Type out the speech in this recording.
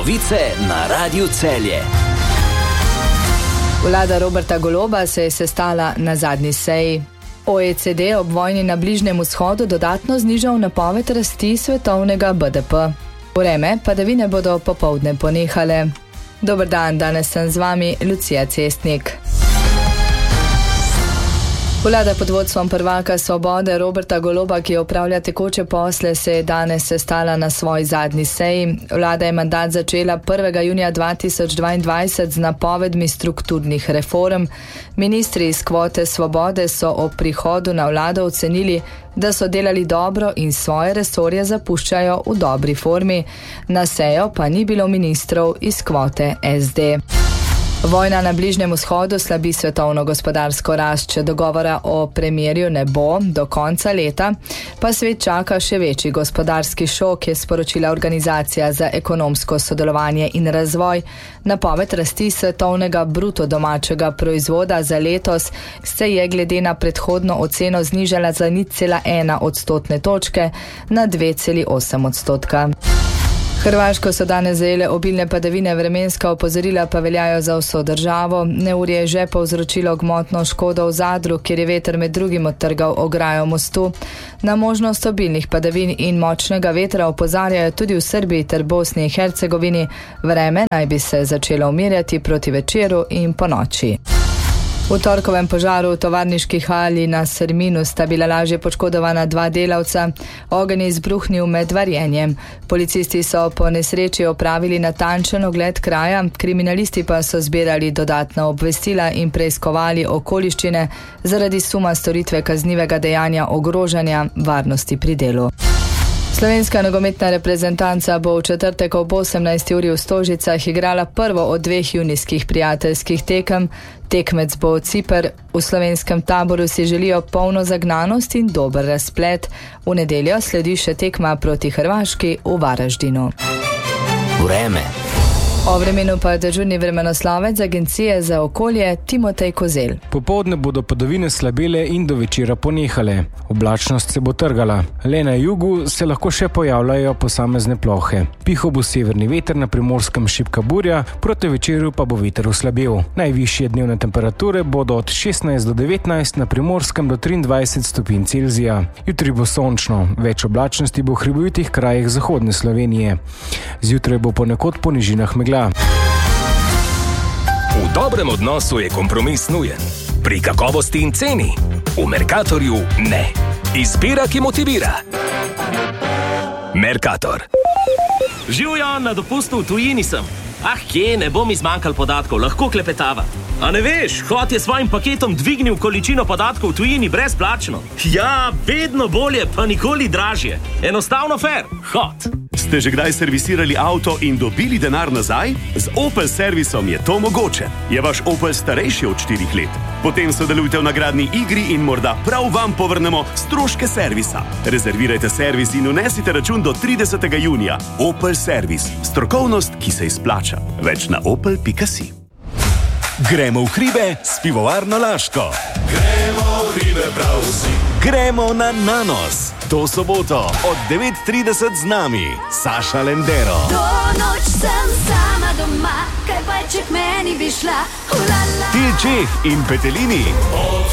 novice na Radiu Celje. Vlada Roberta Goloba se je sestala na zadnji seji. OECD ob vojni na Bližnjem vzhodu dodatno znižal napoved rasti svetovnega BDP. Vreme padavine bodo popoldne ponehale. Dober dan, danes sem z vami Lucija Cestnik. Vlada pod vodstvom prvaka Svobode Roberta Goloba, ki opravlja tekoče posle, se je danes sestala na svoji zadnji seji. Vlada je mandat začela 1. junija 2022 z napovedmi strukturnih reform. Ministri iz kvote Svobode so ob prihodu na vlado ocenili, da so delali dobro in svoje resorje zapuščajo v dobri formi. Na sejo pa ni bilo ministrov iz kvote SD. Vojna na Bližnjem vzhodu slabi svetovno gospodarsko rast. Če dogovora o premirju ne bo do konca leta, pa svet čaka še večji gospodarski šok, je sporočila Organizacija za ekonomsko sodelovanje in razvoj. Napoved rasti svetovnega bruto domačega proizvoda za letos se je glede na predhodno oceno znižala za 0,1 odstotne točke na 2,8 odstotka. Hrvaško so danes zajele obilne padavine, vremenska opozorila pa veljajo za vso državo. Neurje je že povzročilo gmotno škodo v Zadru, kjer je veter med drugim odtrgal ograjo mostu. Na možnost obilnih padavin in močnega vetra opozarjajo tudi v Srbiji ter Bosni in Hercegovini. Vreme naj bi se začelo umirjati proti večeru in ponoči. V torkovem požaru v tovarniški hali na Srminu sta bila lažje poškodovana 2 delavca. Ogenj je izbruhnil med varjenjem. Policisti so po nesreči opravili natančen ogled kraja, kriminalisti pa so zbirali dodatna obvestila in preiskovali okoliščine zaradi suma storitve kaznivega dejanja ogrožanja varnosti pri delu. Slovenska nogometna reprezentanca bo v četrtek ob 18. uri v Stožicah igrala prvo od 2 junijskih prijateljskih tekem. Tekmec bo Ciper. V slovenskem taboru si želijo polno zagnanost in dober razplet. V nedeljo sledi še tekma proti Hrvaški v Varaždinu. Vreme. O vremenu pa dežurni vremenoslovec Agencije za okolje Timotej Kozel. Popoldne bodo padavine slabele in do večera ponehale. Oblačnost se bo trgala. Le na jugu se lahko še pojavljajo posamezne plohe. Pihal bo severni veter, na Primorskem šibka burja, proti večeru pa bo veter oslabel. Najvišje dnevne temperature bodo od 16 do 19, na Primorskem do 23 stopinj Celzija. Jutri bo sončno, več oblačnosti bo v hribovitih krajih zahodne Slovenije. Zjutraj bo ponekod po nižinah megla. V dobrem odnosu je kompromis nujen. Pri kakovosti in ceni v Mercatorju ne. Izbira, ki motivira. Mercator. Živjo, na dopustu v tujini sem. Kje, ne bo mi zmanjkal podatkov, lahko klepetava. A ne veš, Hot je svojim paketom dvignil količino podatkov v tujini brezplačno. Ja, vedno bolje, pa nikoli dražje. Enostavno fair. Hot. Ste že kdaj servisirali avto in dobili denar nazaj? Z Opel servisom je to mogoče. Je vaš Opel starejši od 4 let? Potem sodelujte v nagradni igri in morda prav vam povrnemo stroške servisa. Rezervirajte servis in unesite račun do 30. junija. Opel servis. Strokovnost, ki se izplača. Več na opel.si. Gremo v hribe s pivovarno Laško. Gremo v hribe prav vsi. Gremo na Nanos. To soboto od 9:30 z nami Saša Lendero. To noč sem sama doma, kaj pa če k meni bi šla. Til Čeh in Petelini.